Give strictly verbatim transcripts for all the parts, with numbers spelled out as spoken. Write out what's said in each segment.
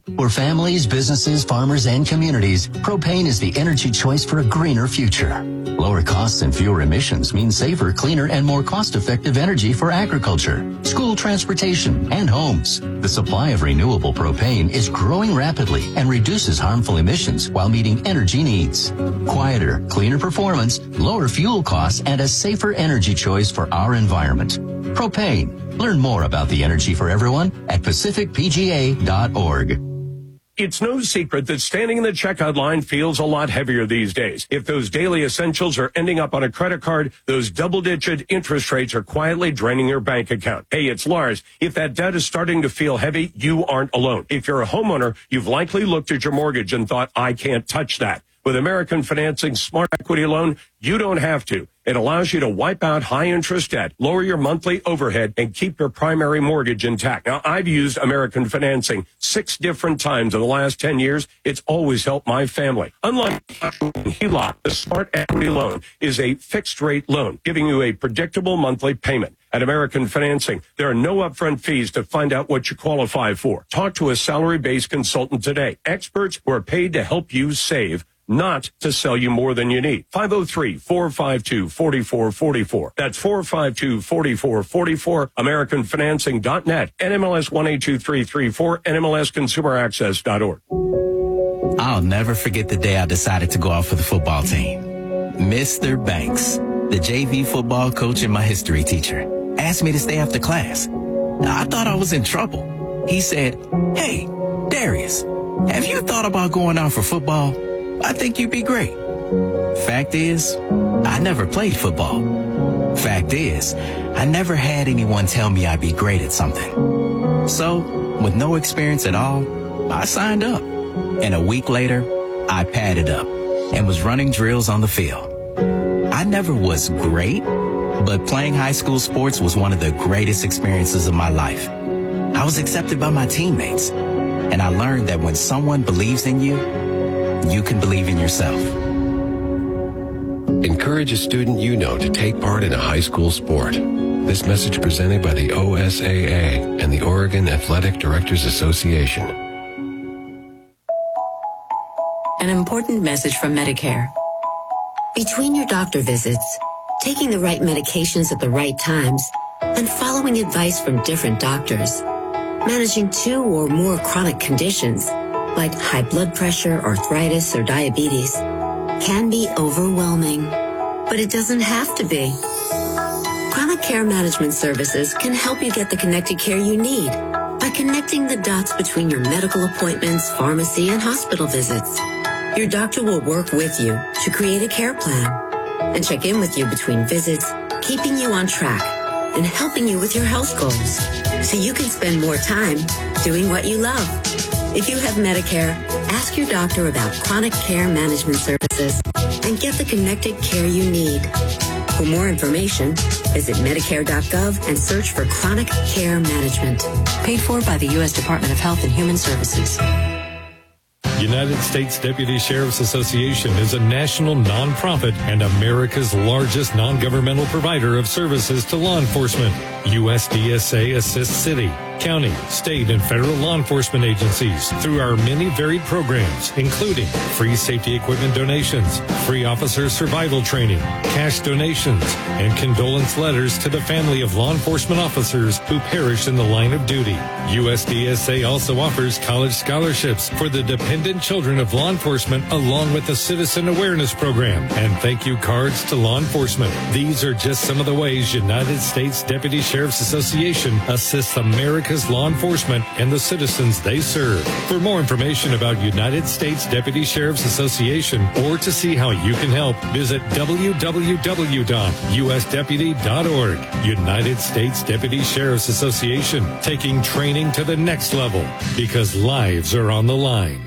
For families, businesses, farmers, and communities, propane is the energy choice for a greener future. Lower costs and fewer emissions mean safer, cleaner, and more cost-effective energy for agriculture, school transportation, and homes. The supply of renewable propane is growing rapidly and reduces harmful emissions while meeting energy needs. Quieter, cleaner performance, lower fuel costs, and a safer energy choice for our environment. Propane. Learn more about the energy for everyone at pacific p g a dot org. It's no secret that standing in the checkout line feels a lot heavier these days. If those daily essentials are ending up on a credit card, those double-digit interest rates are quietly draining your bank account. Hey, it's Lars. If that debt is starting to feel heavy, you aren't alone. If you're a homeowner, you've likely looked at your mortgage and thought, I can't touch that. With American Financing's Smart Equity Loan, you don't have to. It allows you to wipe out high-interest debt, lower your monthly overhead, and keep your primary mortgage intact. Now, I've used American Financing six different times in the last ten years. It's always helped my family. Unlike H E L O C, the Smart Equity Loan is a fixed-rate loan, giving you a predictable monthly payment. At American Financing, there are no upfront fees to find out what you qualify for. Talk to a salary-based consultant today. Experts who are paid to help you save, not to sell you more than you need. five oh three, four five two, four four four four. That's four five two, four four four four. American Financing dot net. N M L S one eight two three three four. N M L S consumer access dot org. I'll never forget the day I decided to go out for the football team. Mister Banks, the J V football coach and my history teacher, asked me to stay after class. Now, I thought I was in trouble. He said, "Hey, Darius, have you thought about going out for football? I think you'd be great." Fact is, I never played football. Fact is, I never had anyone tell me I'd be great at something. So, with no experience at all, I signed up. And a week later, I padded up and was running drills on the field. I never was great, but playing high school sports was one of the greatest experiences of my life. I was accepted by my teammates, and I learned that when someone believes in you, you can believe in yourself. Encourage a student you know to take part in a high school sport. This message presented by the O S A A and the Oregon Athletic Directors Association. An important message from Medicare. Between your doctor visits, taking the right medications at the right times, and following advice from different doctors, managing two or more chronic conditions, like high blood pressure, arthritis, or diabetes, can be overwhelming, but it doesn't have to be. Chronic Care Management Services can help you get the connected care you need by connecting the dots between your medical appointments, pharmacy, and hospital visits. Your doctor will work with you to create a care plan and check in with you between visits, keeping you on track and helping you with your health goals so you can spend more time doing what you love. If you have Medicare, ask your doctor about Chronic Care Management Services and get the connected care you need. For more information, visit Medicare dot gov and search for Chronic Care Management. Paid for by the U S Department of Health and Human Services. United States Deputy Sheriff's Association is a national nonprofit and America's largest non-governmental provider of services to law enforcement. U S D S A assists city, county, state, and federal law enforcement agencies through our many varied programs, including free safety equipment donations, free officer survival training, cash donations, and condolence letters to the family of law enforcement officers who perish in the line of duty. U S D S A also offers college scholarships for the dependent children of law enforcement, along with a citizen awareness program and thank you cards to law enforcement. These are just some of the ways United States Deputy Sheriff's Association assists America's law enforcement and the citizens they serve. For more information about United States Deputy Sheriff's Association or to see how you can help, visit w w w dot u s deputy dot org. United States Deputy Sheriff's Association, taking training to the next level because lives are on the line.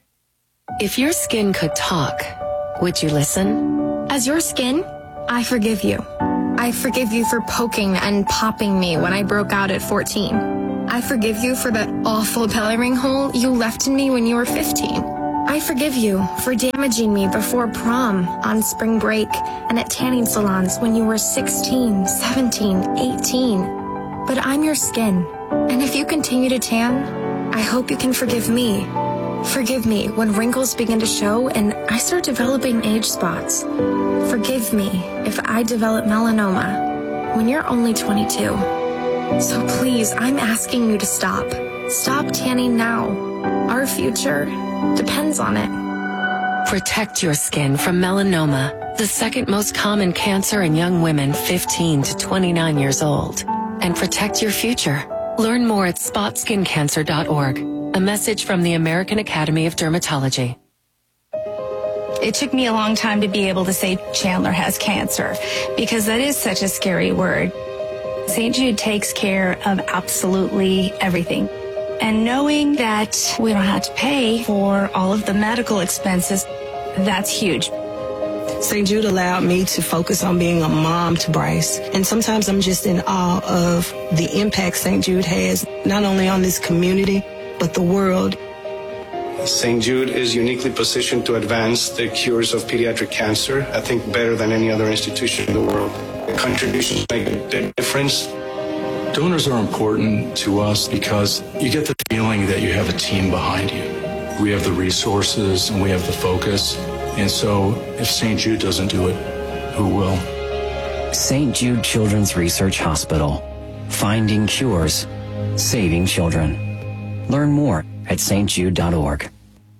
If your skin could talk, would you listen? As your skin, I forgive you. I forgive you for poking and popping me when I broke out at fourteen. I forgive you for that awful belly ring hole you left in me when you were fifteen. I forgive you for damaging me before prom, on spring break, and at tanning salons when you were sixteen, seventeen, eighteen. But I'm your skin, and if you continue to tan, I hope you can forgive me. Forgive me when wrinkles begin to show and I start developing age spots. Forgive me if I develop melanoma when you're only twenty-two. So please, I'm asking you to stop. Stop tanning now. Our future depends on it. Protect your skin from melanoma, the second most common cancer in young women fifteen to twenty-nine years old. And protect your future. Learn more at spot skin cancer dot org. A message from the American Academy of Dermatology. It took me a long time to be able to say Chandler has cancer because that is such a scary word. Saint Jude takes care of absolutely everything. And knowing that we don't have to pay for all of the medical expenses, that's huge. Saint Jude allowed me to focus on being a mom to Bryce. And sometimes I'm just in awe of the impact Saint Jude has, not only on this community, but the world. Saint Jude is uniquely positioned to advance the cures of pediatric cancer, I think better than any other institution in the world. The contributions make a difference. Donors are important to us because you get the feeling that you have a team behind you. We have the resources and we have the focus. And so if Saint Jude doesn't do it, who will? Saint Jude Children's Research Hospital. Finding cures. Saving children. Learn more at S T jude dot org.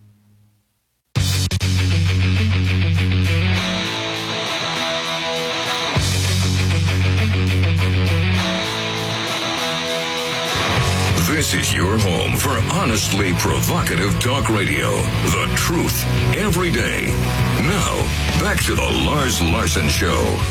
This is your home for honestly provocative talk radio. The truth every day. Now, back to the Lars Larson Show.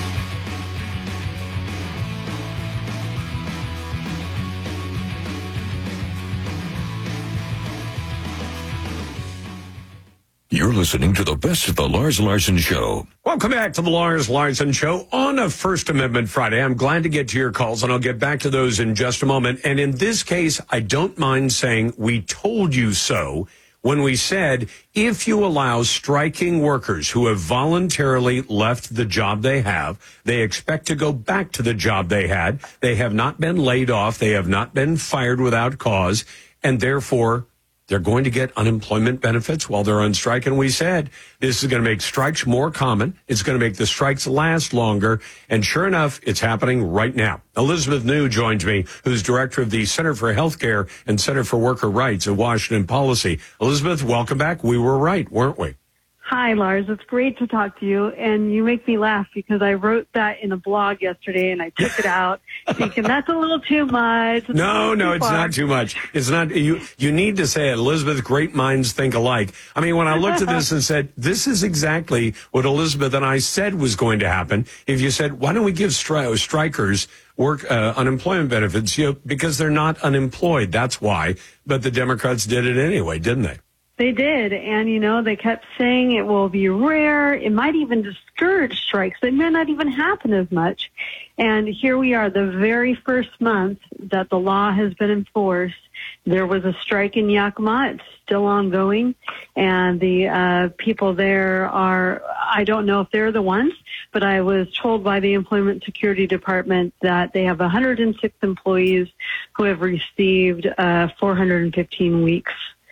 You're listening to the best of the Lars Larson Show. Welcome back to the Lars Larson Show on a First Amendment Friday. I'm glad to get to your calls, and I'll get back to those in just a moment. And in this case, I don't mind saying we told you so when we said if you allow striking workers who have voluntarily left the job they have, they expect to go back to the job they had. They have not been laid off. They have not been fired without cause, and therefore they're going to get unemployment benefits while they're on strike. And we said this is going to make strikes more common. It's going to make the strikes last longer. And sure enough, it's happening right now. Elizabeth New joins me, who's director of the Center for Healthcare and Center for Worker Rights at Washington Policy. Elizabeth, welcome back. We were right, weren't we? Hi, Lars. It's great to talk to you, and you make me laugh because I wrote that in a blog yesterday, and I took it out thinking that's a little too much. It's no, no, too it's far. not too much. It's not. You You need to say it. Elizabeth, great minds think alike. I mean, when I looked at this and said, this is exactly what Elizabeth and I said was going to happen. If you said, why don't we give stri- strikers work uh, unemployment benefits? You know, because they're not unemployed. That's why. But the Democrats did it anyway, didn't they? They did, and, you know, they kept saying it will be rare. It might even discourage strikes. They may not even happen as much. And here we are, the very first month that the law has been enforced. There was a strike in Yakima. It's still ongoing, and the uh, people there are, I don't know if they're the ones, but I was told by the Employment Security Department that they have one hundred six employees who have received uh, four hundred fifteen weeks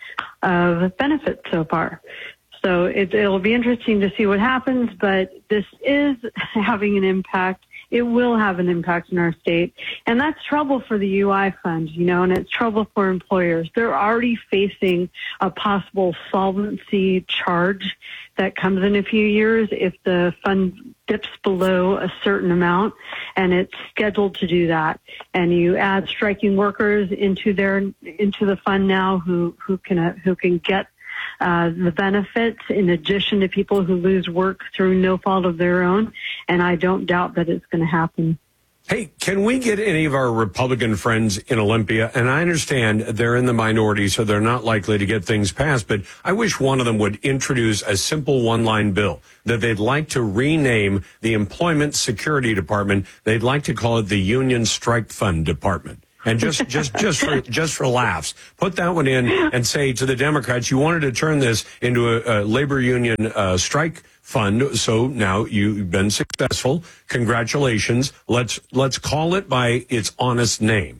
of benefits so far. So it, it'll be interesting to see what happens, but this is having an impact. It will have an impact in our state. And that's trouble for the U I fund, you know, and it's trouble for employers. They're already facing a possible solvency charge that comes in a few years if the fund dips below a certain amount, and it's scheduled to do that. And you add striking workers into their into the fund now who who can uh, who can get uh, the benefits in addition to people who lose work through no fault of their own. And I don't doubt that it's going to happen. Hey, can we get any of our Republican friends in Olympia? And I understand they're in the minority, so they're not likely to get things passed, but I wish one of them would introduce a simple one-line bill that they'd like to rename the Employment Security Department. They'd like to call it the Union Strike Fund Department. And just, just, just for, just for laughs, put that one in and say to the Democrats, you wanted to turn this into a, a labor union uh, strike fund. So now you've been successful. Congratulations. Let's, let's call it by its honest name.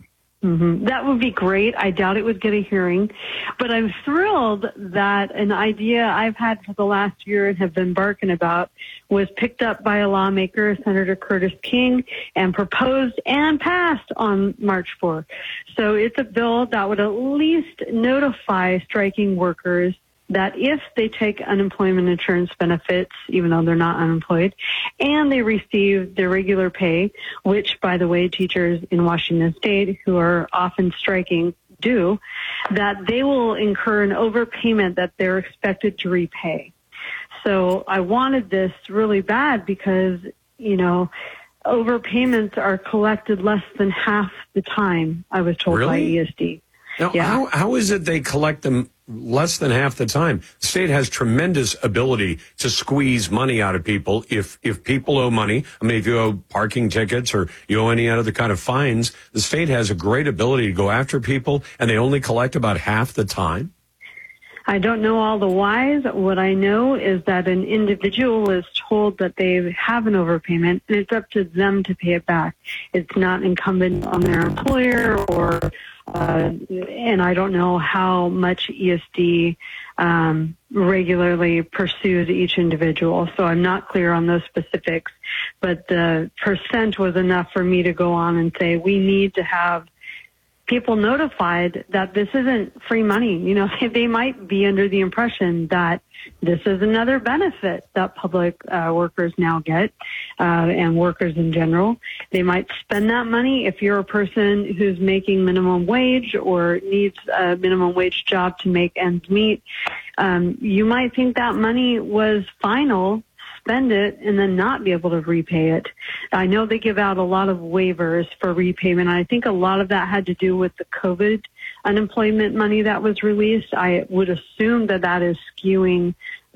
Mm-hmm. That would be great. I doubt it would get a hearing, but I'm thrilled that an idea I've had for the last year and have been barking about was picked up by a lawmaker, Senator Curtis King, and proposed and passed on March fourth. So it's a bill that would at least notify striking workers that if they take unemployment insurance benefits, even though they're not unemployed, and they receive their regular pay, which, by the way, teachers in Washington State who are often striking do, that they will incur an overpayment that they're expected to repay. So I wanted this really bad because, you know, overpayments are collected less than half the time, I was told Really? by E S D. Now, Yeah. how, how is it they collect them less than half the time? The state has tremendous ability to squeeze money out of people. If if people owe money, I mean, if you owe parking tickets or you owe any other kind of fines, the state has a great ability to go after people, and they only collect about half the time. I don't know all the whys. What I know is that an individual is told that they have an overpayment, and it's up to them to pay it back. It's not incumbent on their employer, or uh, and I don't know how much E S D um, regularly pursues each individual, so I'm not clear on those specifics. But the percent was enough for me to go on and say we need to have people notified that this isn't free money. You know, they might be under the impression that this is another benefit that public uh, workers now get, uh, and workers in general. They might spend that money. If you're a person who's making minimum wage or needs a minimum wage job to make ends meet, um, you might think that money was final, spend it, and then not be able to repay it. I know they give out a lot of waivers for repayment. I think a lot of that had to do with the COVID unemployment money that was released. I would assume that that is skewing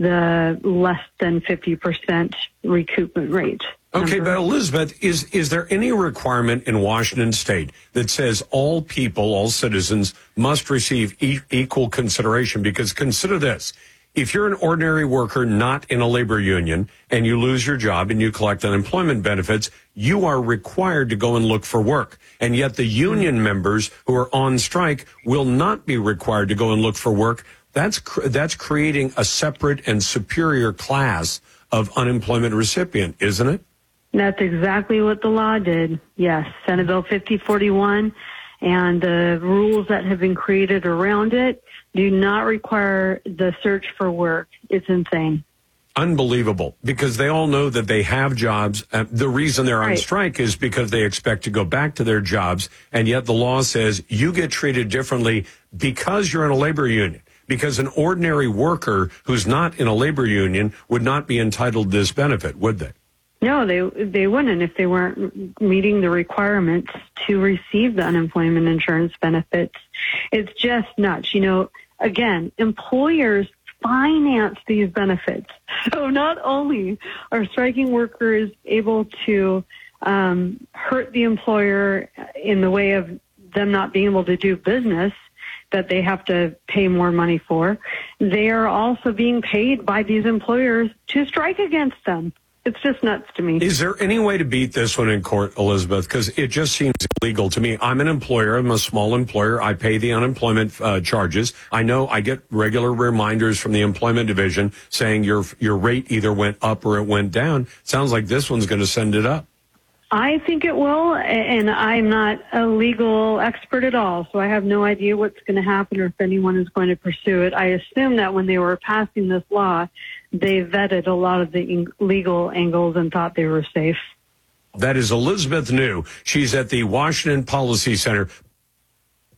the less than fifty percent recoupment rate. Okay, number. but Elizabeth, is is there any requirement in Washington State that says all people, all citizens, must receive e- equal consideration? Because consider this. If you're an ordinary worker not in a labor union and you lose your job and you collect unemployment benefits, you are required to go and look for work. And yet the union members who are on strike will not be required to go and look for work. That's cr- that's creating a separate and superior class of unemployment recipient, isn't it? That's exactly what the law did. Yes, Senate Bill fifty forty-one and the rules that have been created around it do not require the search for work. It's insane. Unbelievable, because they all know that they have jobs. Uh, the reason they're on Right. strike is because they expect to go back to their jobs, and yet the law says you get treated differently because you're in a labor union, because an ordinary worker who's not in a labor union would not be entitled to this benefit, would they? No, they they wouldn't if they weren't meeting the requirements to receive the unemployment insurance benefits. It's just nuts. You know, again, employers finance these benefits. So not only are striking workers able to um, hurt the employer in the way of them not being able to do business that they have to pay more money for, they are also being paid by these employers to strike against them. It's just nuts to me. Is there any way to beat this one in court, Elizabeth? Because it just seems illegal to me. I'm an employer. I'm a small employer. I pay the unemployment uh, charges. I know I get regular reminders from the employment division saying your your rate either went up or it went down. Sounds like this one's going to send it up. I think it will, and I'm not a legal expert at all, so I have no idea what's going to happen or if anyone is going to pursue it. I assume that when they were passing this law, they vetted a lot of the legal angles and thought they were safe. That is Elizabeth New. She's at the Washington Policy Center.